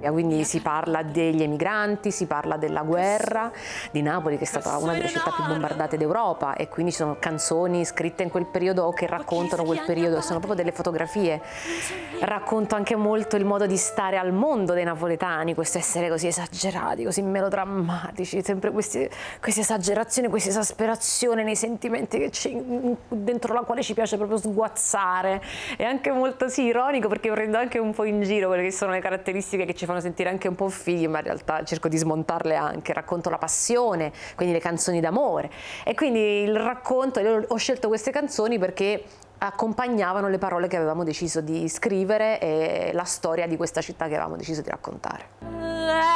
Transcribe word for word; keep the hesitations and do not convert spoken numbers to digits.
storia, quindi si parla degli emigranti, si parla della guerra di Napoli, che è stata una delle città più bombardate d'Europa, e quindi ci sono canzoni scritte in quel periodo che raccontano quel periodo, sono proprio delle fotografie. Racconto anche molto il modo di stare al mondo dei napoletani, questo essere così esagerati, così melodrammatici, sempre questi, queste esagerazioni, questa esasperazione nei sentimenti che ci, dentro la quale ci piace proprio sguazzare. È anche molto sì, ironico, perché prendo anche un po' in giro quelle che sono le caratteristiche che ci fanno sentire anche un po' fighi, ma in realtà cerco di smontarle anche. Racconto la passione, quindi le canzoni d'amore, e quindi il racconto, io ho scelto queste canzoni perché accompagnavano le parole che avevamo deciso di scrivere e la storia di questa città che avevamo deciso di raccontare.